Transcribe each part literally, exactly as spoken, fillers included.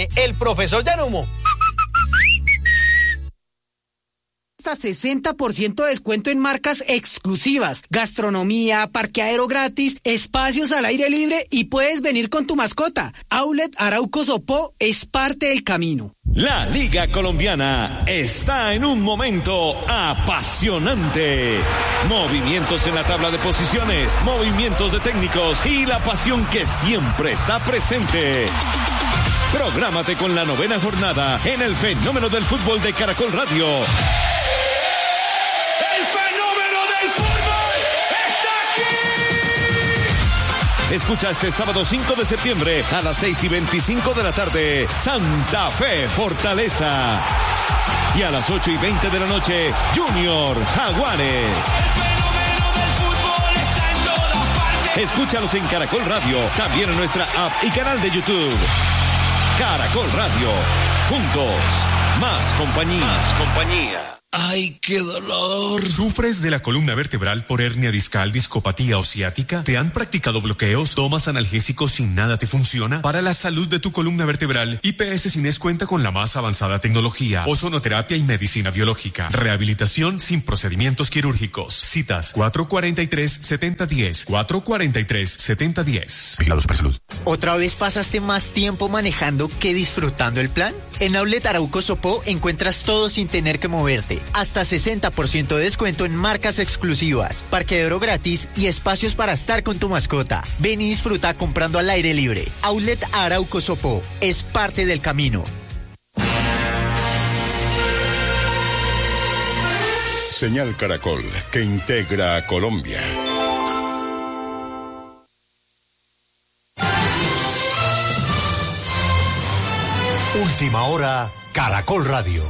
El profesor Yanumo. Hasta sesenta por ciento de descuento en marcas exclusivas, gastronomía, parqueadero gratis, espacios al aire libre y puedes venir con tu mascota. Outlet Arauco Sopó es parte del camino. La Liga Colombiana está en un momento apasionante. Movimientos en la tabla de posiciones, movimientos de técnicos y la pasión que siempre está presente. Prográmate con la novena jornada en el fenómeno del fútbol de Caracol Radio. Escucha este sábado cinco de septiembre a las seis y veinticinco de la tarde, Santa Fe Fortaleza. Y a las ocho y veinte de la noche, Junior Jaguares. Escúchalos en Caracol Radio, también en nuestra app y canal de YouTube. Caracol Radio, juntos, más compañía. Más compañía. ¡Ay, qué dolor! ¿Sufres de la columna vertebral por hernia discal, discopatía o ciática? ¿Te han practicado bloqueos? ¿Tomas analgésicos sin nada te funciona? Para la salud de tu columna vertebral, I P S Cines cuenta con la más avanzada tecnología, ozonoterapia y medicina biológica. Rehabilitación sin procedimientos quirúrgicos. Citas cuatro cuatro tres, siete cero uno cero, cuatro cuatro tres, siete cero uno cero. Vigilados para salud. ¿Otra vez pasaste más tiempo manejando que disfrutando el plan? En Outlet Arauco Sopó encuentras todo sin tener que moverte. Hasta sesenta por ciento de descuento en marcas exclusivas, parqueadero gratis y espacios para estar con tu mascota. Ven y disfruta comprando al aire libre. Outlet Arauco Sopó es parte del camino. Señal Caracol, que integra a Colombia. Última hora, Caracol Radio.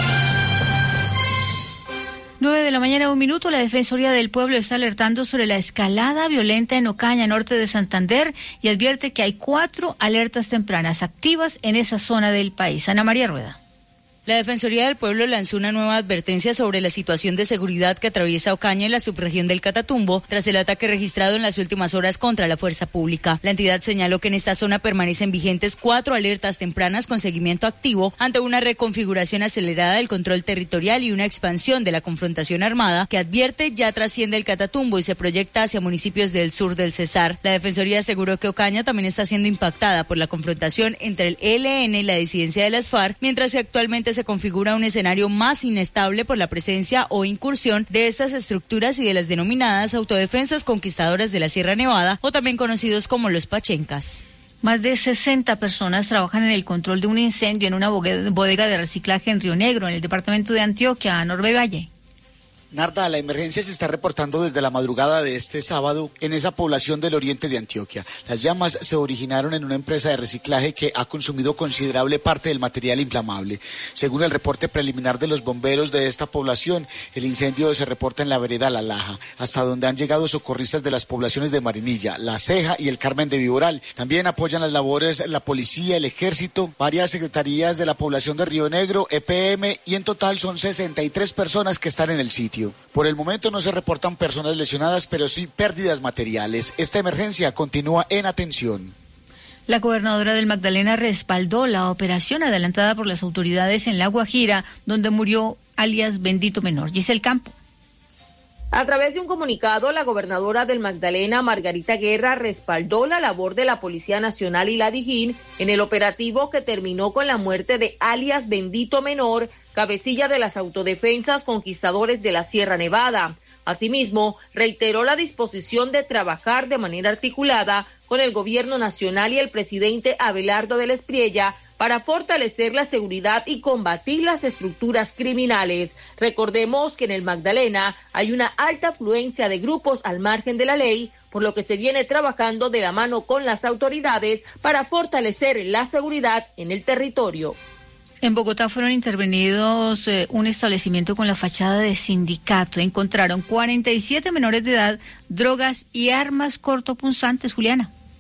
nueve de la mañana, un minuto. La Defensoría del Pueblo está alertando sobre la escalada violenta en Ocaña, norte de Santander, y advierte que hay cuatro alertas tempranas activas en esa zona del país. Ana María Rueda. La Defensoría del Pueblo lanzó una nueva advertencia sobre la situación de seguridad que atraviesa Ocaña en la subregión del Catatumbo tras el ataque registrado en las últimas horas contra la fuerza pública. La entidad señaló que en esta zona permanecen vigentes cuatro alertas tempranas con seguimiento activo ante una reconfiguración acelerada del control territorial y una expansión de la confrontación armada que advierte ya trasciende el Catatumbo y se proyecta hacia municipios del sur del Cesar. La Defensoría aseguró que Ocaña también está siendo impactada por la confrontación entre el E L N y la disidencia de las FARC, mientras que actualmente se configura un escenario más inestable por la presencia o incursión de estas estructuras y de las denominadas autodefensas conquistadoras de la Sierra Nevada, o también conocidos como los pachencas. Más de sesenta personas trabajan en el control de un incendio en una bodega de reciclaje en Río Negro, en el departamento de Antioquia, Norbe Valle. Narda, la emergencia se está reportando desde la madrugada de este sábado en esa población del oriente de Antioquia. Las llamas se originaron en una empresa de reciclaje que ha consumido considerable parte del material inflamable. Según el reporte preliminar de los bomberos de esta población, el incendio se reporta en la vereda La Laja, hasta donde han llegado socorristas de las poblaciones de Marinilla, La Ceja y el Carmen de Viboral. También apoyan las labores la policía, el ejército, varias secretarías de la población de Río Negro, E P M, y en total son sesenta y tres personas que están en el sitio. Por el momento no se reportan personas lesionadas, pero sí pérdidas materiales. Esta emergencia continúa en atención. La gobernadora del Magdalena respaldó la operación adelantada por las autoridades en La Guajira, donde murió alias Bendito Menor. Giselle Campo. A través de un comunicado, la gobernadora del Magdalena, Margarita Guerra, respaldó la labor de la Policía Nacional y la Dijín en el operativo que terminó con la muerte de alias Bendito Menor, cabecilla de las autodefensas conquistadores de la Sierra Nevada. Asimismo, reiteró la disposición de trabajar de manera articulada con el gobierno nacional y el presidente Abelardo del Espriella para fortalecer la seguridad y combatir las estructuras criminales. Recordemos que en el Magdalena hay una alta afluencia de grupos al margen de la ley, por lo que se viene trabajando de la mano con las autoridades para fortalecer la seguridad en el territorio. En Bogotá fueron intervenidos eh, un establecimiento con la fachada de sindicato. Encontraron cuarenta y siete menores de edad, drogas y armas cortopunzantes, Juliana.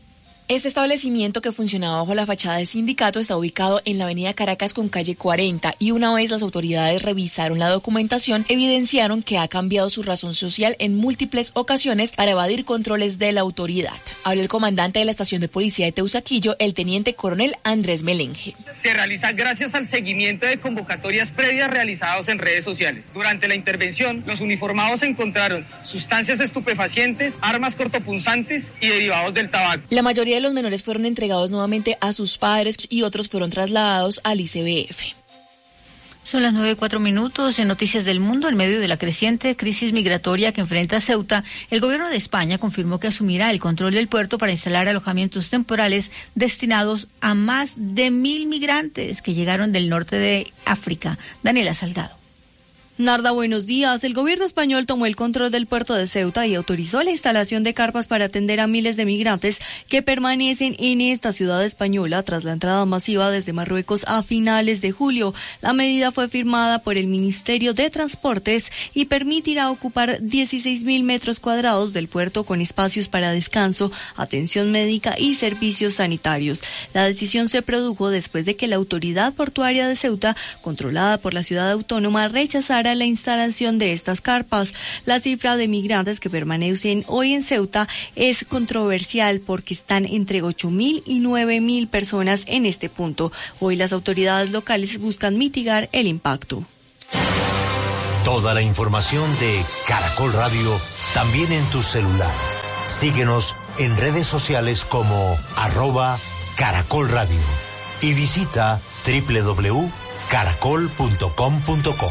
Este establecimiento, que funcionaba bajo la fachada del sindicato, está ubicado en la avenida Caracas con calle cuarenta, y una vez las autoridades revisaron la documentación, evidenciaron que ha cambiado su razón social en múltiples ocasiones para evadir controles de la autoridad. Habla el comandante de la estación de policía de Teusaquillo, el teniente coronel Andrés Melenge. Se realiza gracias al seguimiento de convocatorias previas realizadas en redes sociales. Durante la intervención, los uniformados encontraron sustancias estupefacientes, armas cortopunzantes y derivados del tabaco. La mayoría de los menores fueron entregados nuevamente a sus padres y otros fueron trasladados al I C B F. Son las nueve y cuatro minutos. En Noticias del Mundo, en medio de la creciente crisis migratoria que enfrenta Ceuta, el gobierno de España confirmó que asumirá el control del puerto para instalar alojamientos temporales destinados a más de mil migrantes que llegaron del norte de África. Daniela Salgado. Narda, buenos días. El gobierno español tomó el control del puerto de Ceuta y autorizó la instalación de carpas para atender a miles de migrantes que permanecen en esta ciudad española tras la entrada masiva desde Marruecos a finales de julio. La medida fue firmada por el Ministerio de Transportes y permitirá ocupar dieciséis mil metros cuadrados del puerto con espacios para descanso, atención médica y servicios sanitarios. La decisión se produjo después de que la autoridad portuaria de Ceuta, controlada por la ciudad autónoma, rechazara la instalación de estas carpas. La cifra de migrantes que permanecen hoy en Ceuta es controversial porque están entre ocho mil y nueve mil personas en este punto. Hoy las autoridades locales buscan mitigar el impacto. Toda la información de Caracol Radio también en tu celular. Síguenos en redes sociales como arroba Caracol Radio y visita doble u doble u doble u punto caracol punto com punto co.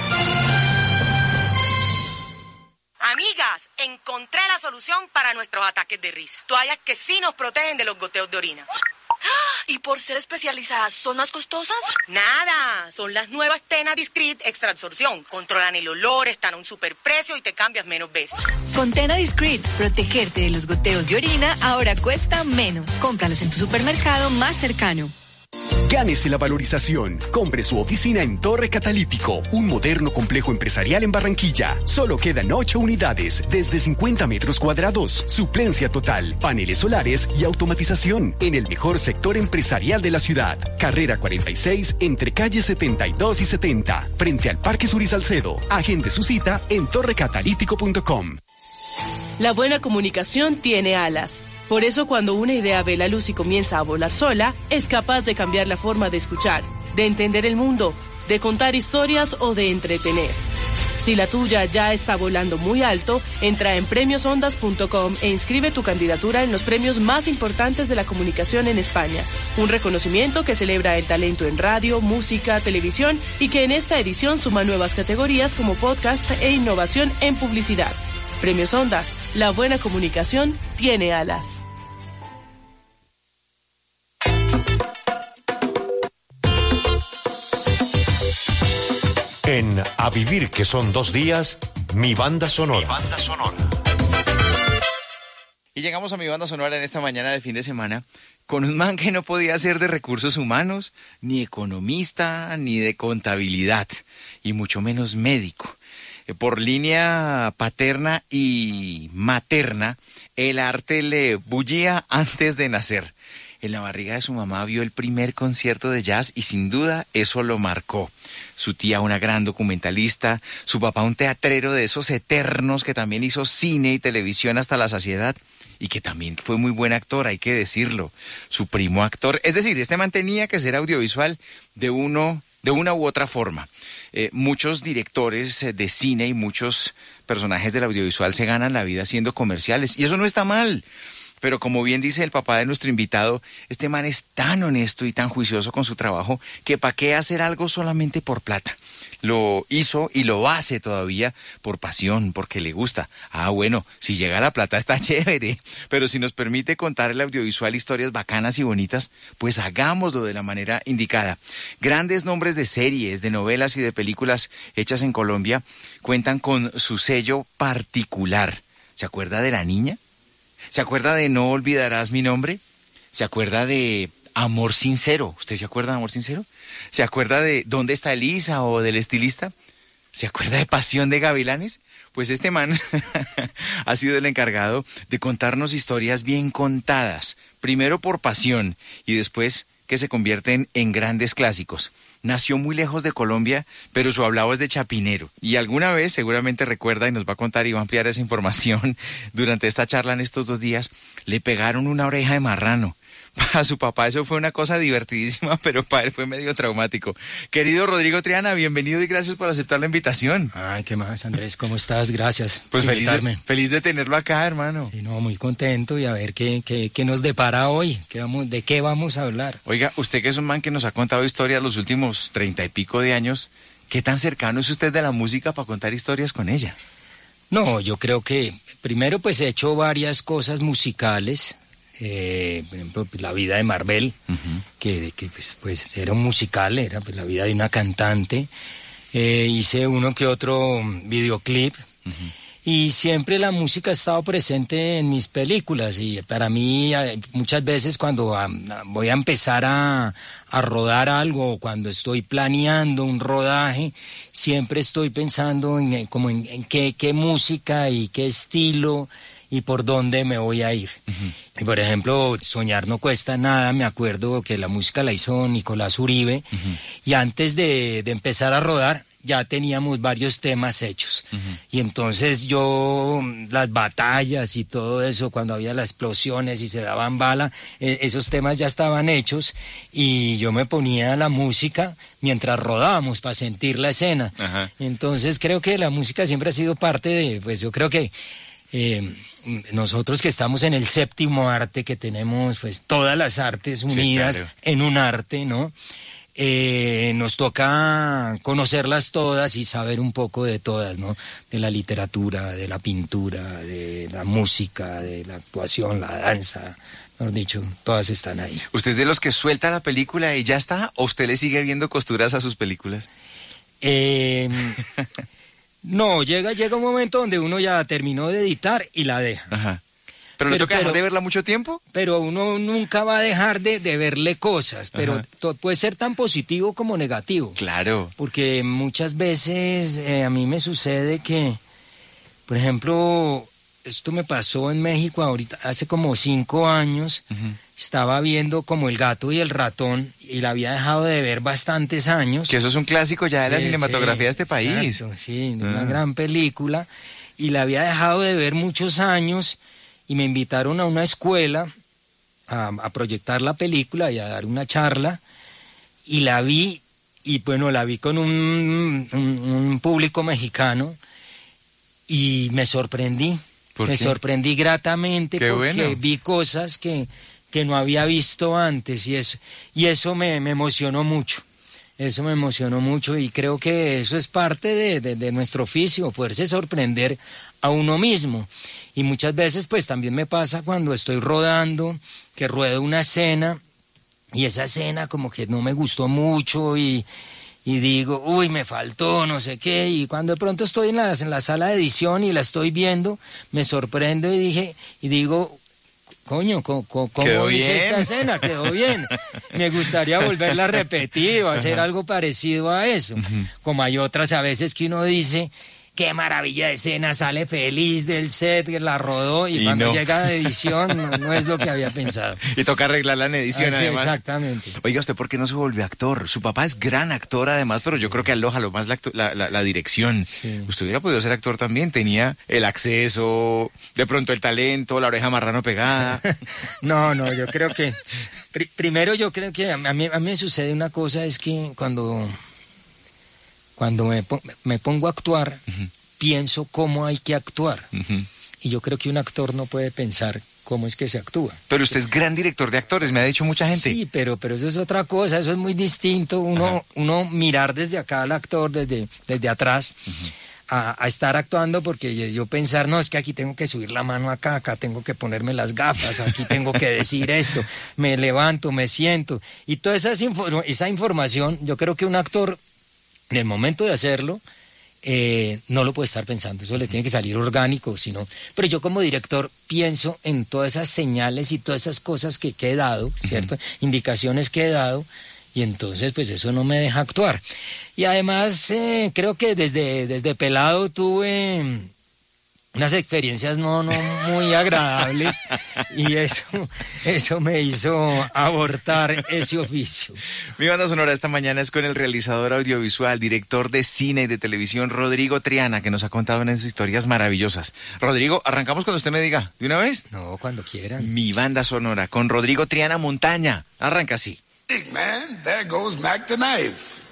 Amigas, encontré la solución para nuestros ataques de risa. Toallas que sí nos protegen de los goteos de orina. ¿Y por ser especializadas, son más costosas? Nada, son las nuevas Tena Discreet Extra Absorción. Controlan el olor, están a un superprecio y te cambias menos veces. Con Tena Discreet, protegerte de los goteos de orina ahora cuesta menos. Cómpralos en tu supermercado más cercano. Gánese la valorización. Compre su oficina en Torre Catalítico, un moderno complejo empresarial en Barranquilla. Solo quedan ocho unidades, desde cincuenta metros cuadrados, suplencia total, paneles solares y automatización, en el mejor sector empresarial de la ciudad. Carrera cuarenta y seis, entre calles setenta y dos y setenta, frente al Parque Sur y Salcedo. Agende su cita en torre catalítico punto com. La buena comunicación tiene alas. Por eso, cuando una idea ve la luz y comienza a volar sola, es capaz de cambiar la forma de escuchar, de entender el mundo, de contar historias o de entretener. Si la tuya ya está volando muy alto, entra en premios ondas punto com e inscribe tu candidatura en los premios más importantes de la comunicación en España. Un reconocimiento que celebra el talento en radio, música, televisión y que en esta edición suma nuevas categorías como podcast e innovación en publicidad. Premios Ondas, la buena comunicación tiene alas. En A Vivir, que son dos días, mi banda sonora. Mi banda sonora. Y llegamos a mi banda sonora en esta mañana de fin de semana con un man que no podía ser de recursos humanos, ni economista, ni de contabilidad, y mucho menos médico. Por línea paterna y materna, el arte le bullía antes de nacer. En la barriga de su mamá vio el primer concierto de jazz y sin duda eso lo marcó. Su tía una gran documentalista, su papá un teatrero de esos eternos que también hizo cine y televisión hasta la saciedad y que también fue muy buen actor, hay que decirlo. Su primo actor, es decir, este man tenía que ser audiovisual de uno... de una u otra forma. Eh, muchos directores de cine y muchos personajes del audiovisual se ganan la vida haciendo comerciales, y eso no está mal. Pero como bien dice el papá de nuestro invitado, este man es tan honesto y tan juicioso con su trabajo que ¿para qué hacer algo solamente por plata? Lo hizo y lo hace todavía por pasión, porque le gusta. Ah, bueno, si llega la plata está chévere, pero si nos permite contar el audiovisual historias bacanas y bonitas, pues hagámoslo de la manera indicada. Grandes nombres de series, de novelas y de películas hechas en Colombia cuentan con su sello particular. ¿Se acuerda de La Niña? ¿Se acuerda de No olvidarás mi nombre? ¿Se acuerda de Amor Sincero? ¿Usted se acuerda de Amor Sincero? ¿Se acuerda de ¿Dónde está Elisa o del Estilista? ¿Se acuerda de Pasión de Gavilanes? Pues este man ha sido el encargado de contarnos historias bien contadas, primero por pasión y después que se convierten en grandes clásicos. Nació muy lejos de Colombia, pero su hablado es de Chapinero. Y alguna vez seguramente recuerda y nos va a contar y va a ampliar esa información. Durante esta charla en estos dos días, le pegaron una oreja de marrano. Para su papá eso fue una cosa divertidísima, pero para él fue medio traumático. Querido Rodrigo Triana, bienvenido y gracias por aceptar la invitación. Ay, ¿qué más, Andrés? ¿Cómo estás? Gracias. Pues feliz de, feliz de tenerlo acá, hermano. Sí, no, muy contento y a ver qué, qué, qué nos depara hoy, qué vamos, de qué vamos a hablar. Oiga, usted que es un man que nos ha contado historias los últimos treinta y pico de años, ¿qué tan cercano es usted de la música para contar historias con ella? No, yo creo que primero pues he hecho varias cosas musicales. Eh, por ejemplo, pues, La vida de Marvel, uh-huh. que, que pues, pues era un musical, era pues, la vida de una cantante. Eh, hice uno que otro videoclip. Uh-huh. Y siempre la música ha estado presente en mis películas. Y para mí, muchas veces cuando a, a, voy a empezar a, a rodar algo, cuando estoy planeando un rodaje, siempre estoy pensando en, como en, en qué, qué música y qué estilo y por dónde me voy a ir. Uh-huh. Y por ejemplo, Soñar no cuesta nada, me acuerdo que la música la hizo Nicolás Uribe, uh-huh. y antes de, de empezar a rodar, ya teníamos varios temas hechos. Uh-huh. Y entonces yo, las batallas y todo eso, cuando había las explosiones y se daban bala, eh, esos temas ya estaban hechos, y yo me ponía la música mientras rodábamos para sentir la escena. Uh-huh. Entonces creo que la música siempre ha sido parte de, pues yo creo que Eh, nosotros que estamos en el séptimo arte, que tenemos pues todas las artes unidas, sí, claro, en un arte, ¿no? Eh, nos toca conocerlas todas y saber un poco de todas, ¿no? De la literatura, de la pintura, de la música, de la actuación, la danza, mejor dicho, todas están ahí. ¿Usted es de los que suelta la película y ya está? ¿O usted le sigue viendo costuras a sus películas? Eh... No, llega llega un momento donde uno ya terminó de editar y la deja. Ajá. ¿Pero le toca dejar de verla mucho tiempo? Pero uno nunca va a dejar de, de verle cosas, pero to, puede ser tan positivo como negativo. Claro. Porque muchas veces eh, a mí me sucede que, por ejemplo, esto me pasó en México ahorita, hace como cinco años, uh-huh. estaba viendo como El gato y el ratón y la había dejado de ver bastantes años. Que eso es un clásico ya de sí, la cinematografía sí, de este país. Exacto, sí, uh-huh. una gran película, y la había dejado de ver muchos años y me invitaron a una escuela a, a proyectar la película y a dar una charla, y la vi, y bueno, la vi con un, un, un público mexicano y me sorprendí. Me qué? sorprendí gratamente qué porque bueno. vi cosas que, que no había visto antes, y eso, y eso me, me emocionó mucho. Eso me emocionó mucho, y creo que eso es parte de, de, de nuestro oficio, poderse sorprender a uno mismo. Y muchas veces pues también me pasa cuando estoy rodando, que ruedo una escena y esa escena como que no me gustó mucho y... y digo, uy, me faltó, no sé qué, y cuando de pronto estoy en la, en la sala de edición y la estoy viendo, me sorprendo y dije, y digo, coño, ¿cómo, cómo hice esta escena? Quedó bien. Me gustaría volverla a repetir o hacer Ajá. algo parecido a eso. Uh-huh. Como hay otras a veces que uno dice, qué maravilla de escena, sale feliz del set, que la rodó, y, y cuando no. llega de edición no, no es lo que había pensado. Y toca arreglarla en edición, Así, además. Exactamente. Oiga, ¿usted por qué no se volvió actor? Su papá es gran actor, además, pero yo creo que aloja lo más la, la, la, la dirección. Sí. Usted hubiera podido ser actor también, tenía el acceso, de pronto el talento, la oreja marrano pegada. no, no, yo creo que... Pr- primero yo creo que a mí, a mí me sucede una cosa, es que cuando... Cuando me, me pongo a actuar, uh-huh. pienso cómo hay que actuar. Uh-huh. Y yo creo que un actor no puede pensar cómo es que se actúa. Pero usted es gran director de actores, me ha dicho mucha gente. Sí, pero, pero eso es otra cosa, eso es muy distinto. Uno, uno mirar desde acá al actor, desde, desde atrás, uh-huh. a, a estar actuando, porque yo pensar, no, es que aquí tengo que subir la mano acá, acá tengo que ponerme las gafas, aquí tengo que decir esto, me levanto, me siento. Y toda esa, esa información, yo creo que un actor... en el momento de hacerlo, eh, no lo puede estar pensando, eso le tiene que salir orgánico, sino, pero yo como director pienso en todas esas señales y todas esas cosas que, que he dado, ¿cierto? Uh-huh. Indicaciones que he dado, y entonces pues eso no me deja actuar. Y además eh, creo que desde, desde pelado tuve unas experiencias no, no muy agradables y eso, eso me hizo abortar ese oficio. Mi banda sonora esta mañana es con el realizador audiovisual, director de cine y de televisión, Rodrigo Triana, que nos ha contado unas historias maravillosas. Rodrigo, arrancamos cuando usted me diga, ¿de una vez? No, cuando quieran. Mi banda sonora con Rodrigo Triana Montaña. Arranca así. Big man, there goes Mac the knife.